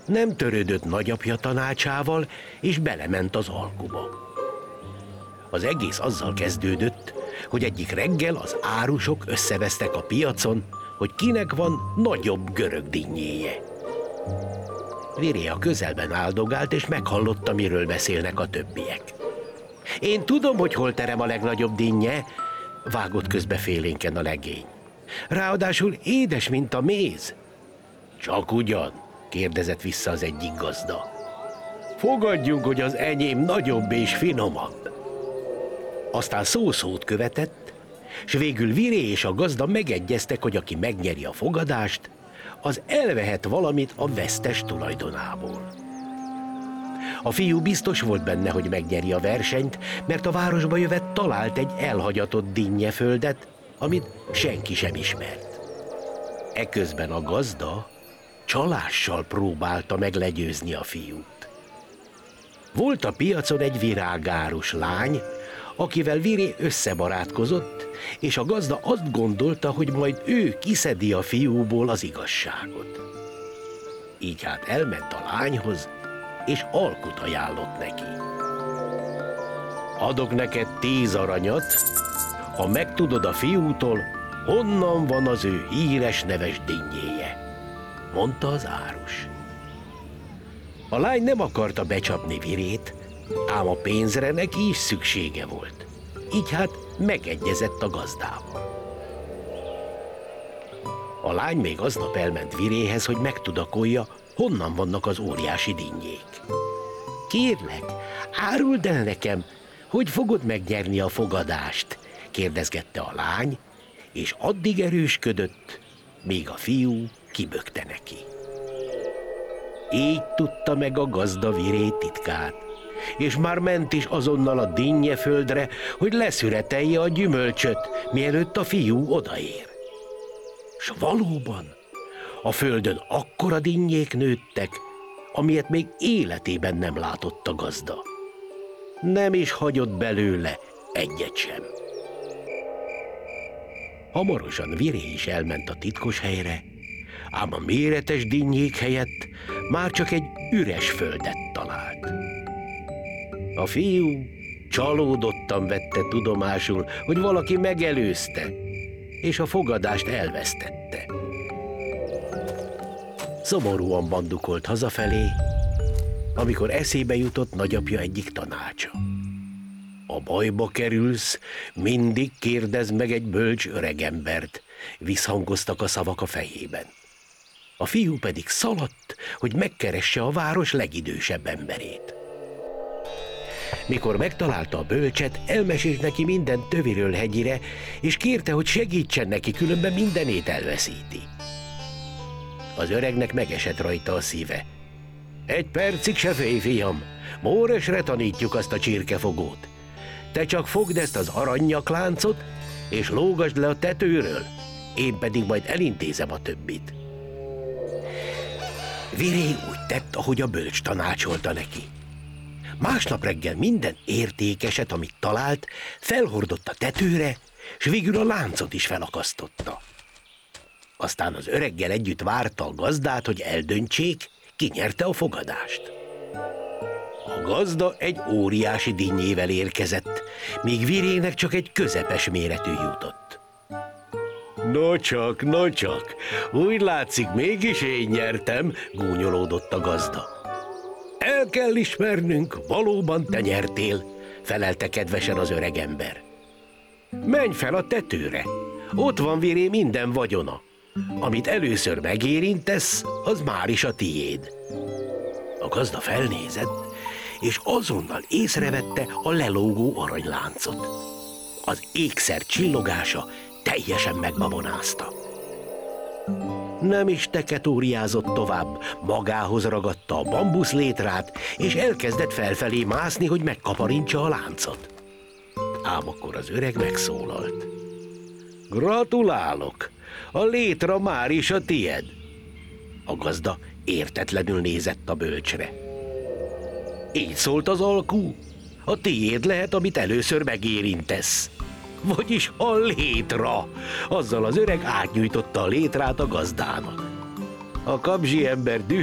Nem törődött nagyapja tanácsával, és belement az alkuba. Az egész azzal kezdődött, hogy egyik reggel az árusok összevesztek a piacon, hogy kinek van nagyobb görög dinnyéje. Viré a közelben áldogált, és meghallotta, miről beszélnek a többiek. Én tudom, hogy hol terem a legnagyobb dinnye, vágott közbe félénken a legény. Ráadásul édes, mint a méz. Csak ugyan? Kérdezett vissza az egyik gazda. Fogadjunk, hogy az enyém nagyobb és finomabb. Aztán szó-szót követett, s végül Viré és a gazda megegyeztek, hogy aki megnyeri a fogadást, az elvehet valamit a vesztes tulajdonából. A fiú biztos volt benne, hogy megnyeri a versenyt, mert a városba jövet talált egy elhagyatott dinnyeföldet, amit senki sem ismert. Eközben a gazda csalással próbálta meg legyőzni a fiút. Volt a piacon egy virágárus lány, akivel Viré összebarátkozott, és a gazda azt gondolta, hogy majd ő kiszedi a fiúból az igazságot. Így hát elment a lányhoz, és alkut ajánlott neki. Adok neked 10 aranyat, ha megtudod a fiútól, honnan van az ő híres neves dinnyéje, mondta az árus. A lány nem akarta becsapni Virét, ám a pénzre neki is szüksége volt. Így hát megegyezett a gazdával. A lány még aznap elment Viréhez, hogy megtudakolja, honnan vannak az óriási dinnyék. Kérlek, áruld el nekem, hogy fogod megnyerni a fogadást, kérdezgette a lány, és addig erősködött, míg a fiú kibökte neki. Így tudta meg a gazda Viré titkát, és már ment is azonnal a dinnyeföldre, hogy leszüretelje a gyümölcsöt, mielőtt a fiú odaér. S valóban, a földön akkora dinnyék nőttek, amilyet még életében nem látott a gazda. Nem is hagyott belőle egyet sem. Hamarosan Viré is elment a titkos helyre, ám a méretes dinnyék helyett már csak egy üres földet talált. A fiú csalódottan vette tudomásul, hogy valaki megelőzte, és a fogadást elvesztette. Szomorúan bandukolt hazafelé, amikor eszébe jutott nagyapja egyik tanácsa. Ha bajba kerülsz, mindig kérdezd meg egy bölcs öregembert, visszhangoztak a szavak a fejében. A fiú pedig szaladt, hogy megkeresse a város legidősebb emberét. Mikor megtalálta a bölcset, elmesélt neki minden töviről hegyire, és kérte, hogy segítsen neki, különben mindenét elveszíti. Az öregnek megesett rajta a szíve. 1 percig se félj, fiam, Móresre tanítjuk azt a csirkefogót. Te csak fogd ezt az aranynyakláncot, és lógasd le a tetőről, én pedig majd elintézem a többit. Viré úgy tett, ahogy a bölcs tanácsolta neki. Másnap reggel minden értékeset, amit talált, felhordott a tetőre, s végül a láncot is felakasztotta. Aztán az öreggel együtt várta a gazdát, hogy eldöntsék, ki nyerte a fogadást. A gazda egy óriási dinnyével érkezett, míg Virének csak egy közepes méretű jutott. No csak, úgy látszik, mégis én nyertem, gúnyolódott a gazda. El kell ismernünk, valóban te nyertél, felelte kedvesen az öregember. Menj fel a tetőre, ott van Viré minden vagyona. Amit először megérintesz, az már is a tiéd. A gazda felnézett, és azonnal észrevette a lelógó aranyláncot. Az ékszer csillogása teljesen megbabonázta. Nem is teketóriázott tovább, magához ragadta a bambuszlétrát, és elkezdett felfelé mászni, hogy megkaparintsa a láncot. Ám akkor az öreg megszólalt. Gratulálok! A létra már is a tied. A gazda értetlenül nézett a bölcsre. Így szólt az alkú. A tiéd lehet, amit először megérintesz. Vagyis a létra. Azzal az öreg átnyújtotta a létrát a gazdának. A kapzsi ember